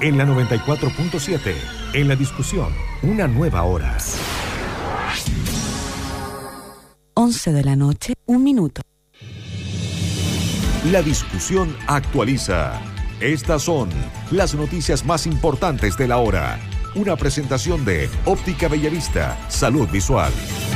En la 94.7, en la discusión, una nueva hora. 11 de la noche, 1 minuto. La discusión actualiza. Estas son las noticias más importantes de la hora. Una presentación de Óptica Bellavista, Salud Visual.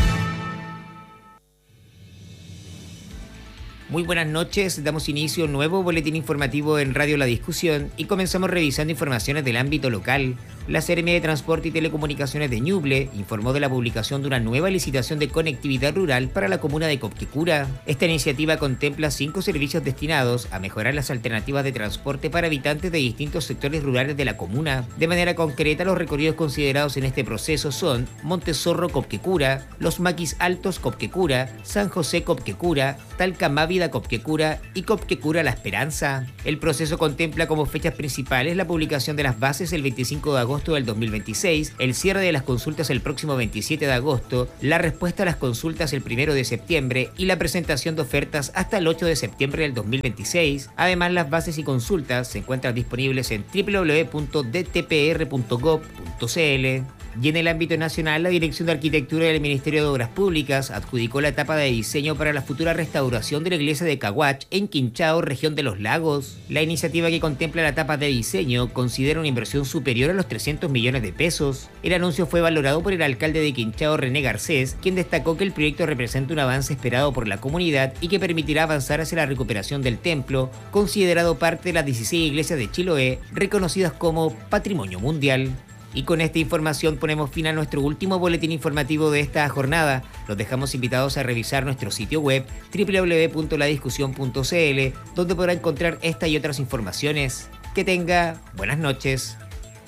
Muy buenas noches, damos inicio a un nuevo boletín informativo en Radio La Discusión y comenzamos revisando informaciones del ámbito local. La Seremia de Transporte y Telecomunicaciones de Ñuble informó de la publicación de una nueva licitación de conectividad rural para la comuna de Copquecura. Esta iniciativa contempla 5 servicios destinados a mejorar las alternativas de transporte para habitantes de distintos sectores rurales de la comuna. De manera concreta, los recorridos considerados en este proceso son Montezorro Copquecura, Los Maquis Altos Copquecura, San José Copquecura, Talcamávida Copquecura y Copquecura La Esperanza. El proceso contempla como fechas principales la publicación de las bases el 25 de agosto del 2026, el cierre de las consultas el próximo 27 de agosto, la respuesta a las consultas el 1 de septiembre y la presentación de ofertas hasta el 8 de septiembre del 2026. Además, las bases y consultas se encuentran disponibles en www.dtpr.gov.cl. Y en el ámbito nacional, la Dirección de Arquitectura del Ministerio de Obras Públicas adjudicó la etapa de diseño para la futura restauración de la iglesia de Caguach en Quinchao, región de Los Lagos. La iniciativa, que contempla la etapa de diseño, considera una inversión superior a los 300 millones de pesos. El anuncio fue valorado por el alcalde de Quinchao, René Garcés, quien destacó que el proyecto representa un avance esperado por la comunidad y que permitirá avanzar hacia la recuperación del templo, considerado parte de las 16 iglesias de Chiloé, reconocidas como Patrimonio Mundial. Y con esta información ponemos fin a nuestro último boletín informativo de esta jornada. Los dejamos invitados a revisar nuestro sitio web www.ladiscusión.cl, donde podrá encontrar esta y otras informaciones. Que tenga buenas noches.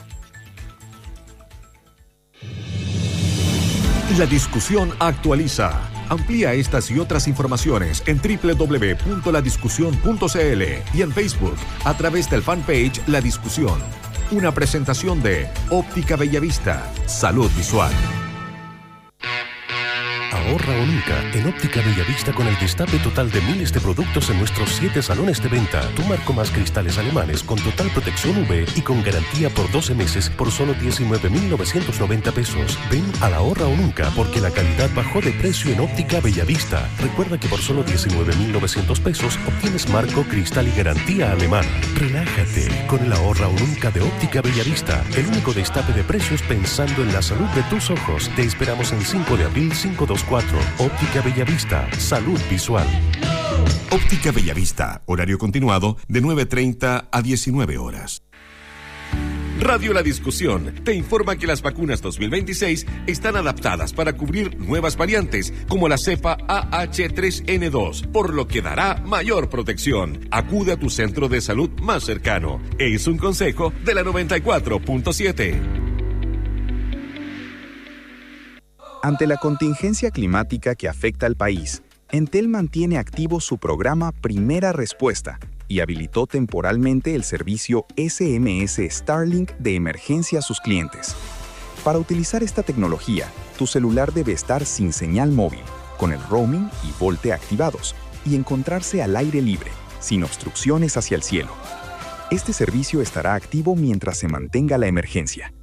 La discusión actualiza. Amplía estas y otras informaciones en www.ladiscusión.cl y en Facebook a través del fanpage La Discusión. Una presentación de Óptica Bellavista, Salud Visual. Ahorra o nunca en Óptica Bellavista con el destape total de miles de productos en nuestros 7 salones de venta. Tu marco más cristales alemanes con total protección UV y con garantía por 12 meses por solo 19.990 pesos. Ven al Ahorra o nunca porque la calidad bajó de precio en Óptica Bellavista. Recuerda que por solo 19.900 pesos obtienes marco, cristal y garantía alemana. Relájate con el Ahorra o nunca de Óptica Bellavista, el único destape de precios pensando en la salud de tus ojos. Te esperamos en 5 de abril 524. Óptica Bellavista, Salud Visual. Óptica Bellavista, horario continuado de 9:30 a 19 horas. Radio La Discusión te informa que las vacunas 2026 están adaptadas para cubrir nuevas variantes como la cepa AH3N2, por lo que dará mayor protección. Acude a tu centro de salud más cercano. Es un consejo de la 94.7. Ante la contingencia climática que afecta al país, Entel mantiene activo su programa Primera Respuesta y habilitó temporalmente el servicio SMS Starlink de emergencia a sus clientes. Para utilizar esta tecnología, tu celular debe estar sin señal móvil, con el roaming y VoLTE activados, y encontrarse al aire libre, sin obstrucciones hacia el cielo. Este servicio estará activo mientras se mantenga la emergencia.